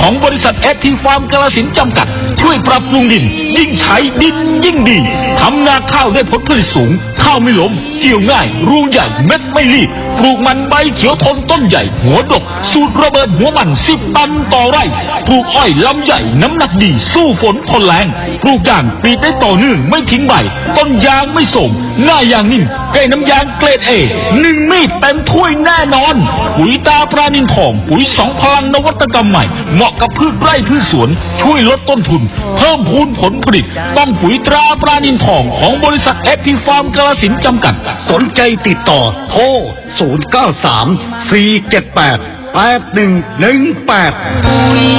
ของบริษัทเอทีฟาร์มกาฬสินธุ์จำกัดช่วยปรับปรุงดินยิ่งใช้ดินยิ่งดีทำนาข้าวได้ผลผลิตสูงข้าวไม่ล้มเกี่ยวง่ายรูใหญ่เม็ดไม่รีบปลูกมันใบเขียวทนต้นใหญ่หัวดกสูตรระเบิดหัวมัน10 ตันต่อไร่ปลูกอ้อยลำใหญ่น้ำหนักดีสู้ฝนทนแรงปลูกยางปีได้ต่อเนื่องไม่ทิ้งใบต้นยางไม่โสมหน้ายางนิ่มเกน้ำยางเกรดเอ1 มีดเต็มถ้วยแน่นอนปุ๋ยตาปราณินทองปุ๋ย2 พลังนวัตกรรมใหม่เหมาะกับพืชไร่พืชสวนช่วยลดต้นทุนเพิ่มพูนผลผลิตต้องปุ๋ยตราปราณินทองของบริษัทเอทีฟาร์มกาฬสินธุ์จำกัดสนใจติดต่อโทร093 478 8118